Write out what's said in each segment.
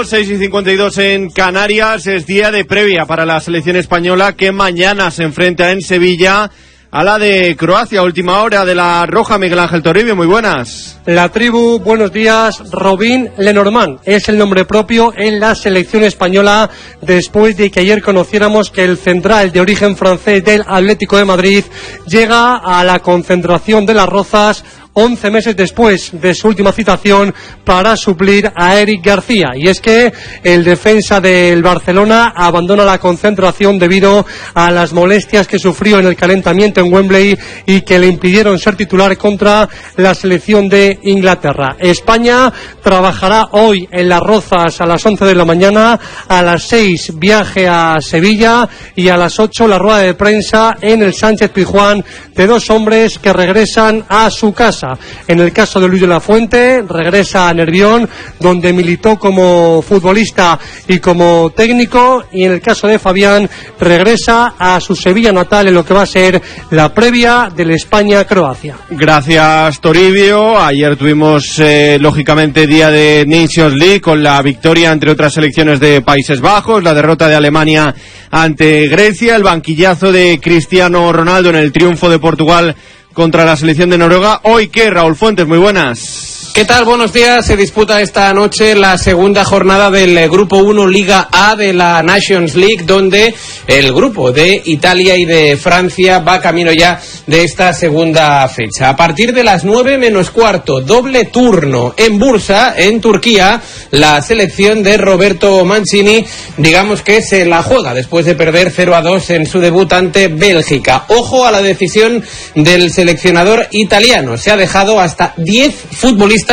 6:52 en Canarias, es día de previa para la selección española que mañana se enfrenta en Sevilla a la de Croacia. Última hora de la Roja. Miguel Ángel Toribio, muy buenas. La tribu, buenos días. Robin Lenormand es el nombre propio en la selección española después de que ayer conociéramos que el central de origen francés del Atlético de Madrid llega a la concentración de Las Rozas 11 meses después de su última citación para suplir a Eric García. Y es que el defensa del Barcelona abandona la concentración debido a las molestias que sufrió en el calentamiento en Wembley y que le impidieron ser titular contra la selección de Inglaterra. España trabajará hoy en Las Rozas a las 11 de la mañana, a las 6 viaje a Sevilla y a las 8 la rueda de prensa en el Sánchez-Pizjuán de dos hombres que regresan a su casa. En el caso de Luis de la Fuente, regresa a Nervión, donde militó como futbolista y como técnico, y en el caso de Fabián, regresa a su Sevilla natal en lo que va a ser la previa del España-Croacia. Gracias, Toribio. Ayer tuvimos, lógicamente, día de Nations League, con la victoria entre otras selecciones de Países Bajos, la derrota de Alemania ante Grecia, el banquillazo de Cristiano Ronaldo en el triunfo de Portugal contra la selección de Noruega. Hoy, ¿qué? Raúl Fuentes, muy buenas. ¿Qué tal? Buenos días. Se disputa esta noche la segunda jornada del Grupo 1 Liga A de la Nations League, donde el grupo de Italia y de Francia va camino ya de esta segunda fecha. A partir de las 9 menos cuarto, doble turno en Bursa, en Turquía, la selección de Roberto Mancini, digamos que se la juega después de perder 0-2 en su debut ante Bélgica. Ojo a la decisión del seleccionador italiano. Se ha dejado hasta 10 futbolistas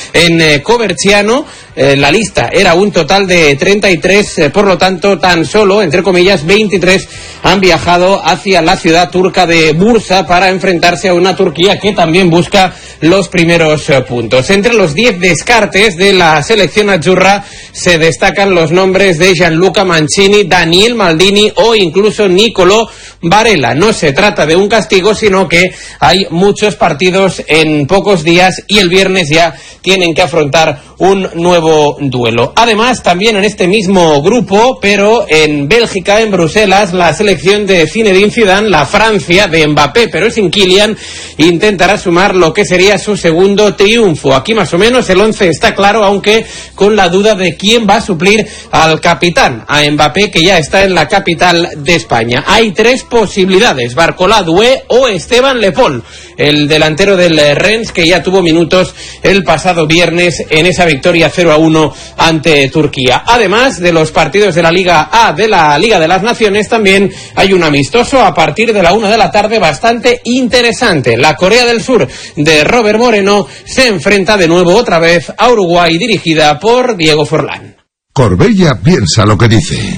en Coverciano. La lista era un total de 33, por lo tanto, tan solo, entre comillas, 23 han viajado hacia la ciudad turca de Bursa para enfrentarse a una Turquía que también busca los primeros puntos. Entre los 10 descartes de la selección azzurra se destacan los nombres de Gianluca Mancini, Daniel Maldini o incluso Niccolò Varela. No se trata de un castigo, sino que hay muchos partidos en pocos días y el viernes ya tienen que afrontar un nuevo duelo. Además, también en este mismo grupo, pero en Bélgica, en Bruselas, la selección de Zinedine Zidane, la Francia de Mbappé, pero sin Kylian, intentará sumar lo que sería su segundo triunfo. Aquí más o menos el 11 está claro, aunque con la duda de quién va a suplir al capitán, a Mbappé, que ya está en la capital de España. Hay tres posibilidades: Barcola, Doué o Esteban Le Pol, el delantero del Rennes, que ya tuvo minutos el pasado viernes en esa victoria 0-1 ante Turquía. Además de los partidos de la Liga A de la Liga de las Naciones, también hay un amistoso a partir de la 1 de la tarde bastante interesante. La Corea del Sur de Robert Moreno se enfrenta de nuevo otra vez a Uruguay, dirigida por Diego Forlán. Corbella piensa lo que dice.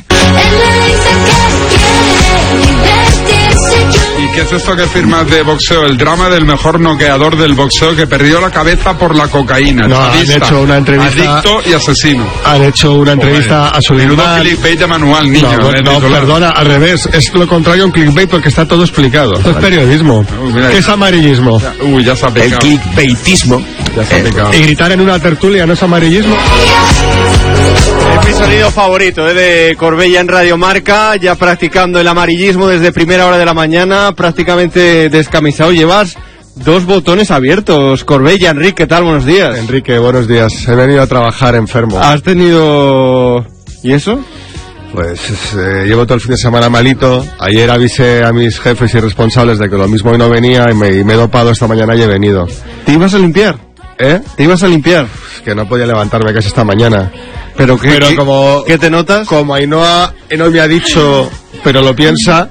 ¿Y qué es esto que firmas de boxeo? El drama del mejor noqueador del boxeo que perdió la cabeza por la cocaína. No, han hecho una entrevista. Adicto y asesino. Han hecho una entrevista a su menudo clickbait de manual, niño. No, perdona, al revés. Es lo contrario a un clickbait porque está todo explicado. Esto es periodismo. ¿Qué es amarillismo? Ya se ha pecado. El clickbaitismo. Ya se ha pecado. Y gritar en una tertulia no es amarillismo. Es mi sonido favorito, de Corbella en Radio Marca, ya practicando el amarillismo desde primera hora de la mañana, prácticamente descamisado. Llevas dos botones abiertos, Corbella. Enrique, ¿qué tal? Buenos días. Enrique, buenos días. He venido a trabajar enfermo. ¿Has tenido... ¿Y eso? Pues llevo todo el fin de semana malito. Ayer avisé a mis jefes y responsables de que lo mismo hoy no venía y me he dopado esta mañana y he venido. ¿Te ibas a limpiar? ¿Eh? ¿Te ibas a limpiar? Que no podía levantarme casi esta mañana. Pero como ¿qué te notas? Como Ainhoa no me ha dicho, pero lo piensa,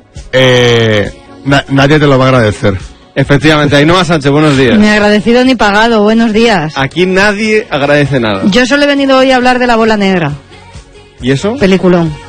nadie te lo va a agradecer. Efectivamente. Ainhoa Sánchez, buenos días. Ni agradecido ni pagado, buenos días. Aquí nadie agradece nada. Yo solo he venido hoy a hablar de La Bola Negra. ¿Y eso? Peliculón.